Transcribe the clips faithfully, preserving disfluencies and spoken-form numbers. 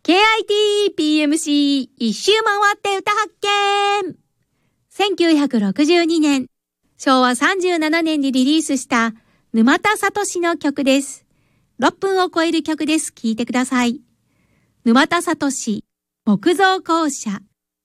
ケーアイティーピーエムシー 一周回って歌発見。せんきゅうひゃくろくじゅうにねん、しょうわさんじゅうななねんにリリースした沼田聡の曲です。ろっぷんを超える曲です。聴いてください。沼田聡、木造校舎。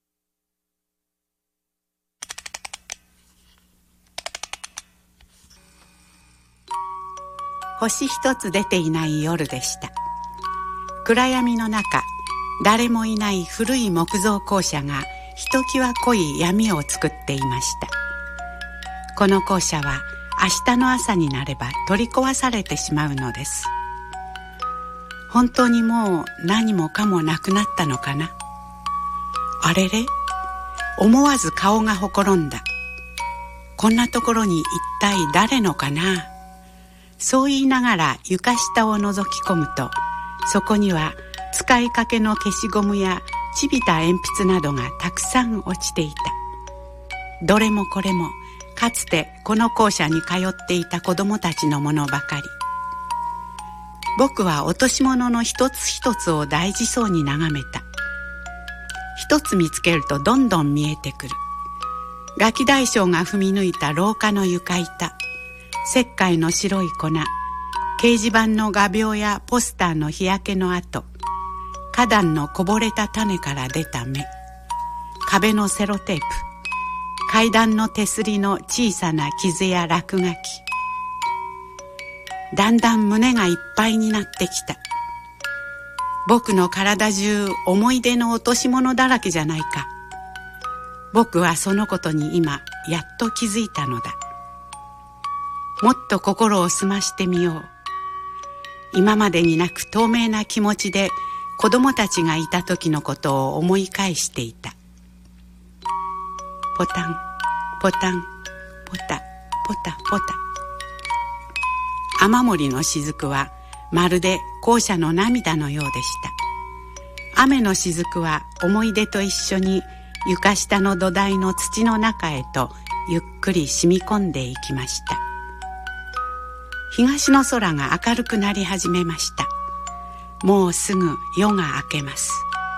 星一つ出ていない夜でした。暗闇の中、誰もいない古い木造校舎がひときわ濃い闇を作っていました。この校舎は明日の朝になれば取り壊されてしまうのです。本当にもう何もかもなくなったのかな。あれれ、思わず顔がほころんだ。こんなところに一体誰のかな。そう言いながら床下を覗き込むと、そこには使いかけの消しゴムやちびた鉛筆などがたくさん落ちていた。どれもこれもかつてこの校舎に通っていた子どもたちのものばかり。僕は落とし物の一つ一つを大事そうに眺めた。一つ見つけるとどんどん見えてくる。ガキ大将が踏み抜いた廊下の床板、石灰の白い粉、掲示板の画鋲やポスターの日焼けの跡、花壇のこぼれた種から出た芽、壁のセロテープ、階段の手すりの小さな傷や落書き。だんだん胸がいっぱいになってきた。僕の体中思い出の落とし物だらけじゃないか。僕はそのことに今やっと気づいたのだ。もっと心を澄ましてみよう。今までになく透明な気持ちで子供たちがいた時のことを思い返していた。ポタンポタンポタポタポタ。雨漏りの雫はまるで校舎の涙のようでした。雨の雫は思い出と一緒に床下の土台の土の中へとゆっくり染み込んでいきました。東の空が明るくなり始めました。もうすぐ夜が明けます。